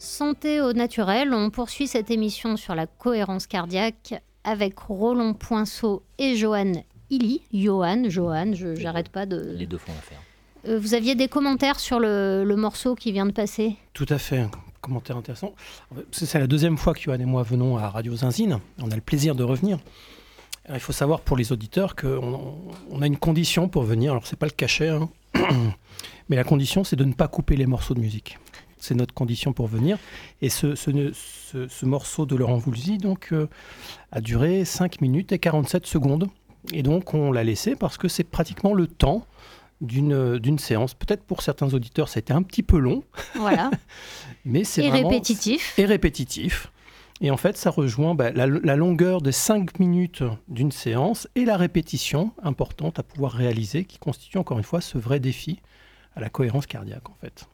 Santé au naturel, on poursuit cette émission sur la cohérence cardiaque avec Roland Poinceau et Johan Illy. Johan, j'arrête pas de... Les deux font l'affaire. Vous aviez des commentaires sur le morceau qui vient de passer ? Tout à fait, un commentaire intéressant. C'est la deuxième fois que Johan et moi venons à Radio Zinzine. On a le plaisir de revenir. Alors, il faut savoir pour les auditeurs qu'on a une condition pour venir. Alors, c'est pas le cachet, hein. Mais la condition, c'est de ne pas couper les morceaux de musique. C'est notre condition pour venir. Et ce morceau de Laurent Voulzy donc, a duré 5 minutes et 47 secondes. Et donc, on l'a laissé parce que c'est pratiquement le temps d'une séance. Peut-être pour certains auditeurs, ça a été un petit peu long. Voilà. Mais c'est vraiment... répétitif. Et répétitif. Et en fait, ça rejoint la longueur des 5 minutes d'une séance et la répétition importante à pouvoir réaliser qui constitue encore une fois ce vrai défi à la cohérence cardiaque, en fait.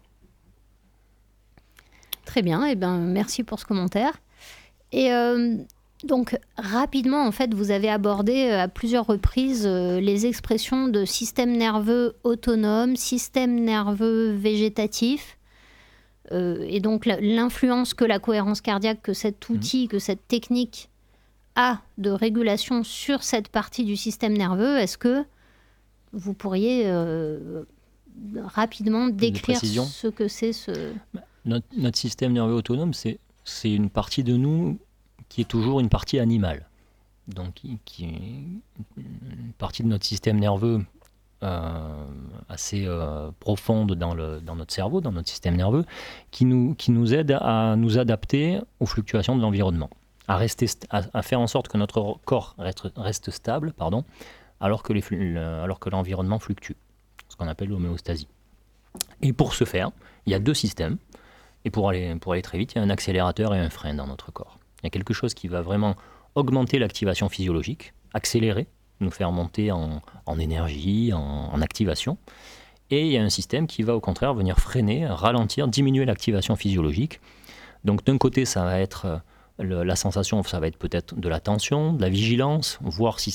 Très bien, merci pour ce commentaire. Et donc, rapidement, en fait, vous avez abordé à plusieurs reprises les expressions de système nerveux autonome, système nerveux végétatif, et donc l'influence que la cohérence cardiaque, que cet outil, que cette technique a de régulation sur cette partie du système nerveux. Est-ce que vous pourriez rapidement décrire ce que c'est ce... Notre système nerveux autonome, c'est une partie de nous qui est toujours une partie animale. Donc, qui est une partie de notre système nerveux assez profonde dans notre cerveau, dans notre système nerveux, qui nous aide à nous adapter aux fluctuations de l'environnement, à faire en sorte que notre corps reste stable, alors que l'environnement fluctue, ce qu'on appelle l'homéostasie. Et pour ce faire, il y a deux systèmes. Et pour aller très vite, il y a un accélérateur et un frein dans notre corps. Il y a quelque chose qui va vraiment augmenter l'activation physiologique, accélérer, nous faire monter en énergie, en activation. Et il y a un système qui va au contraire venir freiner, ralentir, diminuer l'activation physiologique. Donc d'un côté, ça va être la sensation, ça va être peut-être de la tension, de la vigilance, voir si